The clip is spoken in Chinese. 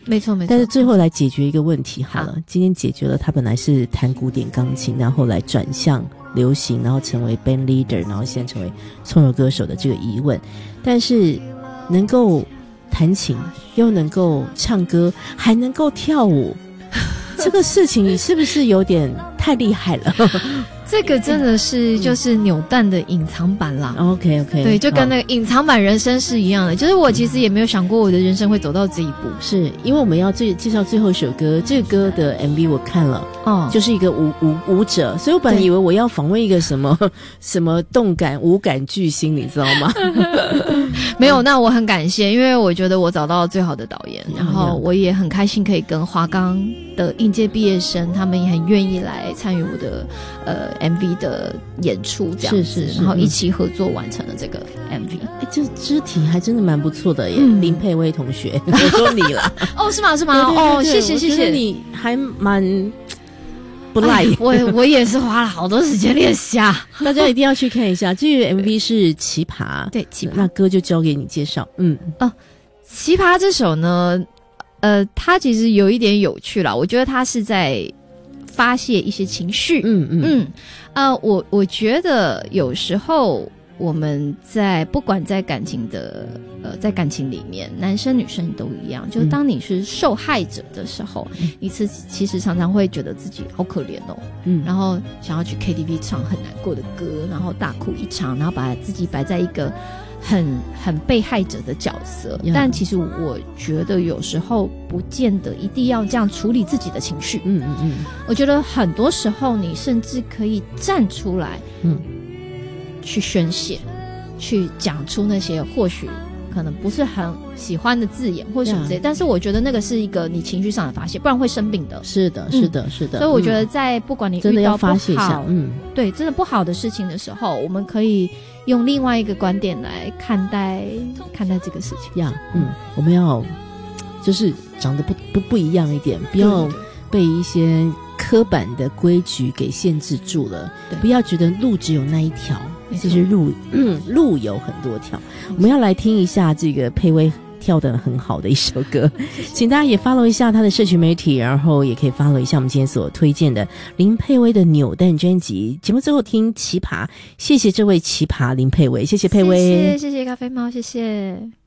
没错没错。 但是最后来解决一个问题好了，今天解决了他本来是弹古典钢琴，然后后来转向流行，然后成为 band leader， 然后现在成为创作歌手的这个疑问。但是能够弹琴又能够唱歌还能够跳舞这个事情是不是有点太厉害了？ 这个真的是就是扭蛋的隐藏版啦。 OK， 对，就跟那个隐藏版人生是一样的。就是我其实也没有想过我的人生会走到这一步。 是因为我们要介绍最后一首歌，这个歌的 MV 我看了，就是一个舞者，所以我本来以为我要访问一个什么动感舞感巨星，你知道吗？ 没有，那我很感谢，因为我觉得我找到最好的导演，然后我也很开心可以跟华冈的应届毕业生，他们也很愿意来参与我的MV 的演出，这样子，然后一起合作完成了这个 MV。 这肢体还真的蛮不错的耶，林佩薇同学，我说你啦。 哦，是吗？ 对对对， 哦，谢谢谢谢， 你还蛮不赖。 我也是花了好多时间练习啊， 大家一定要去看一下。这个 MV 是奇葩， 对，奇葩。 那歌就交给你介绍。 奇葩这首呢，它其实有一点有趣啦，我觉得它是在发泄一些情绪。我觉得有时候我们不管在感情里面，男生女生都一样，就是当你是受害者的时候，你其实常常会觉得自己好可怜哦，然后想要去 KTV 唱很难过的歌，然后大哭一场，然后把自己摆在一个很被害者的角色。但其实我觉得有时候不见得一定要这样处理自己的情绪。我觉得很多时候你甚至可以站出来，去宣泄，去讲出那些或许可能不是很喜欢的字眼或什么之类，但是我觉得那个是一个你情绪上的发泄，不然会生病的。是的。 所以我觉得在不管你真的要遇到不好， 发泄一下， 对，真的不好的事情的时候，我们可以用另外一个观点来看待这个事情。 我们要就是长得不一样一点，不要被一些刻板的规矩给限制住了，不要觉得路只有那一条，其实路有很多条。我们要来听一下这个佩薇跳得很好的一首歌，请大家也 follow 一下她的社群媒体，然后也可以 follow 一下我们今天所推荐的林佩薇的扭蛋专辑。节目最后听奇葩，谢谢这位奇葩林佩薇，谢谢佩薇， 谢谢咖啡猫，谢谢。